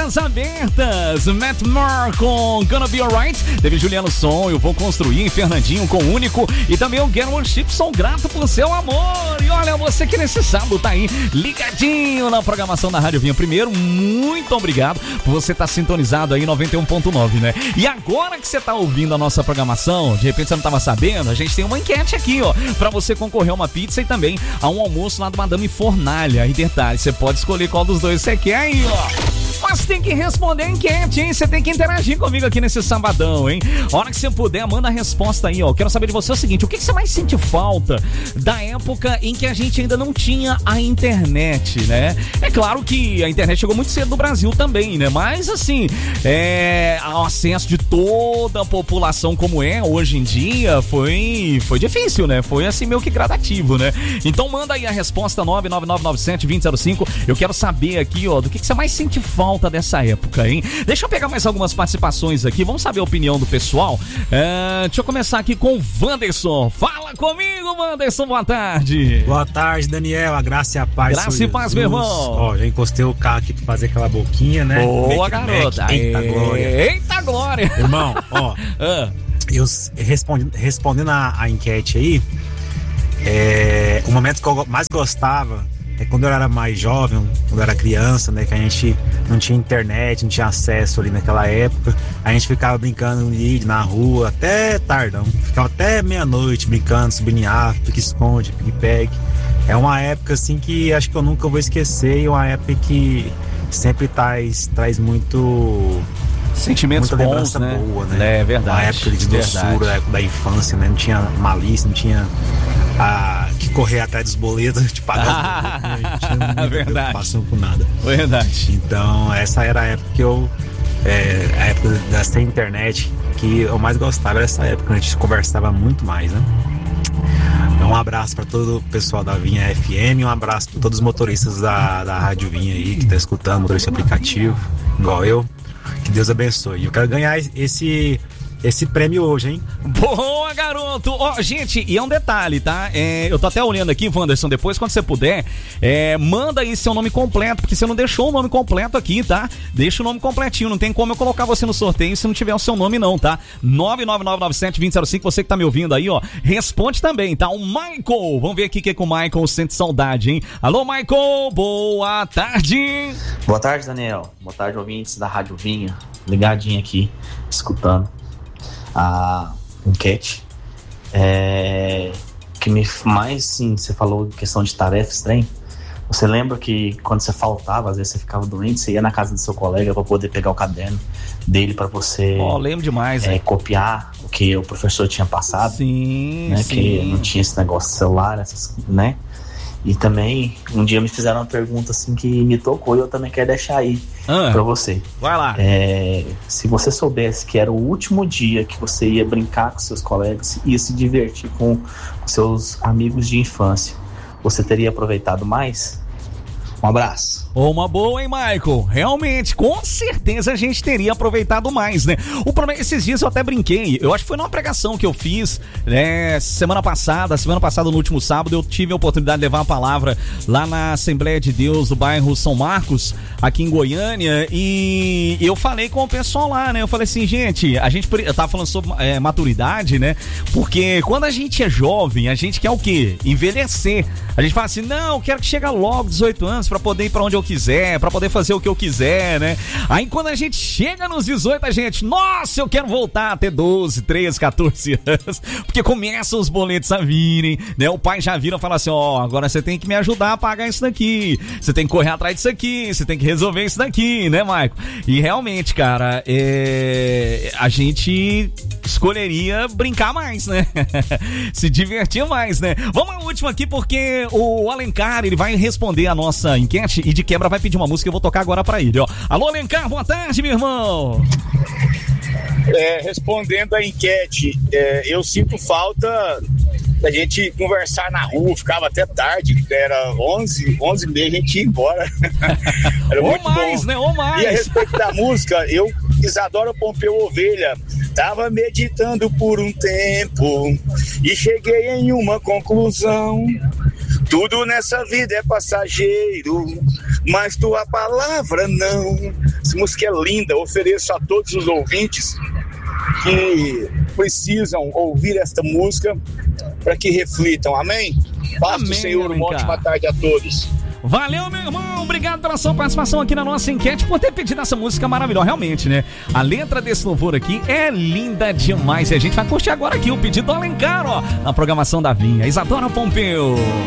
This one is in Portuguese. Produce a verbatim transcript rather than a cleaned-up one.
Portas Abertas, Matt Moore com Gonna Be Alright. Teve Juliano Som, Eu Vou Construir, Fernandinho com Único. E também o Get Worship, Sou Grato por Seu Amor. E olha, você que nesse sábado tá aí ligadinho na programação da Rádio Vinha. Primeiro, muito obrigado por você estar tá sintonizado aí noventa e um ponto nove, né? E agora que você tá ouvindo a nossa programação, de repente você não tava sabendo, a gente tem uma enquete aqui, ó, pra você concorrer a uma pizza e também a um almoço lá do Madame Fornalha. E detalhe, você pode escolher qual dos dois você quer aí, ó. Mas tem que responder a enquete, hein? Você tem que interagir comigo aqui nesse sabadão, hein? A hora que você puder, manda a resposta aí, ó. Quero saber de você o seguinte: o que você mais sente falta da época em que a gente ainda não tinha a internet, né? É claro que a internet chegou muito cedo no Brasil também, né? Mas, assim, é, o acesso de toda a população como é hoje em dia foi, foi difícil, né? Foi, assim, meio que gradativo, né? Então, manda aí a resposta nove nove nove nove sete dois zero zero cinco. Eu quero saber aqui, ó, do que você mais sente falta dessa época, hein? Deixa eu pegar mais algumas participações aqui, vamos saber a opinião do pessoal. É, deixa eu começar aqui com o Wanderson. Fala comigo, Wanderson, boa tarde. Boa tarde, Daniel, a graça e a paz. Graça e paz, meu irmão. Ó, já encostei o carro aqui pra fazer aquela boquinha, né? Boa, garota. Mac. Eita glória. Eita glória. Irmão, ó, ah. eu respondi, respondendo a, a enquete aí, é, o momento que eu mais gostava é quando eu era mais jovem, quando eu era criança, né? Que a gente não tinha internet, não tinha acesso ali naquela época. A gente ficava brincando na rua até tardão. Ficava até meia-noite brincando, subindo em árvore, pique-esconde, pique-pegue. É uma época assim que acho que eu nunca vou esquecer. E é uma época que sempre traz, traz muito... sentimentos muita bons, lembrança né? boa, né? É verdade. Uma época de doçura, a época da infância, né? Não tinha malícia, não tinha a, que correr atrás dos boletos de pagar ah, os boletos, né? Não tinha muita preocupação com nada. Verdade. Então, essa era a época que eu... É, a época da sem internet que eu mais gostava, era essa época, a gente conversava muito mais, né? Então, um abraço para todo o pessoal da Vinha F M, um abraço para todos os motoristas da, da Rádio Vinha aí, que tá escutando, motorista aplicativo, igual eu. Que Deus abençoe. Eu quero ganhar esse, esse prêmio hoje, hein? Boa, garoto! Ó, oh, gente, e é um detalhe, tá? É, eu tô até olhando aqui, Wanderson, depois, quando você puder, é, manda aí seu nome completo, porque você não deixou o nome completo aqui, tá? Deixa o nome completinho, não tem como eu colocar você no sorteio se não tiver o seu nome não, tá? nove nove nove nove sete dois zero cinco, você que tá me ouvindo aí, ó, responde também, tá? O Michael, vamos ver aqui o que, que o Michael sente saudade, hein? Alô, Michael, boa tarde! Boa tarde, Daniel. Boa tarde, ouvintes da Rádio Vinha. Ligadinho aqui, escutando a enquete. É, que me mais, sim, você falou questão de tarefas, trem. Você lembra que quando você faltava, às vezes você ficava doente, você ia na casa do seu colega para poder pegar o caderno dele para você oh, lembro demais, é, copiar o que o professor tinha passado. Sim, né, sim. Que não tinha esse negócio de celular, essas, né? E também, um dia me fizeram uma pergunta assim que me tocou e eu também quero deixar aí ah, pra você. Vai lá. É, se você soubesse que era o último dia que você ia brincar com seus colegas, ia se divertir com, com seus amigos de infância, você teria aproveitado mais? Um abraço. Uma boa, hein, Michael? Realmente, com certeza a gente teria aproveitado mais, né? O problema, esses dias eu até brinquei, eu acho que foi numa pregação que eu fiz, né, semana passada, semana passada no último sábado, eu tive a oportunidade de levar a palavra lá na Assembleia de Deus do bairro São Marcos, aqui em Goiânia, e eu falei com o pessoal lá, né? Eu falei assim, gente, a gente, eu tava falando sobre é, maturidade, né? Porque quando a gente é jovem, a gente quer o quê? Envelhecer. A gente fala assim, não, eu quero que chegue logo dezoito anos pra poder ir pra onde eu quiser, pra poder fazer o que eu quiser, né? Aí quando a gente chega nos dezoito, a gente, nossa, eu quero voltar a ter doze, treze, catorze anos, porque começam os boletos a virem, né? O pai já vira e fala assim, ó, oh, agora você tem que me ajudar a pagar isso daqui, você tem que correr atrás disso aqui, você tem que resolver isso daqui, né, Maico? E realmente, cara, é... a gente escolheria brincar mais, né? Se divertir mais, né? Vamos ao último aqui, porque o Alencar, ele vai responder a nossa enquete e de quebra vai pedir uma música que eu vou tocar agora pra ele, ó. Alô, Alencar, boa tarde, meu irmão. É, respondendo a enquete, é, eu sinto falta da gente conversar na rua, ficava até tarde, era onze, onze e meia, a gente ia embora. Era ou muito mais, bom. né? Ou mais. E a respeito da música, eu, Isadora Pompeu Ovelha, tava meditando por um tempo e cheguei em uma conclusão. Tudo nessa vida é passageiro, mas tua palavra não. Essa música é linda, ofereço a todos os ouvintes que precisam ouvir esta música para que reflitam, amém? Paz do Senhor, uma ótima tarde a todos. Valeu, meu irmão, obrigado pela sua participação aqui na nossa enquete, por ter pedido essa música maravilhosa, realmente, né? A letra desse louvor aqui é linda demais e a gente vai curtir agora aqui o pedido do Alencar, ó, na programação da Vinha. Isadora Pompeu.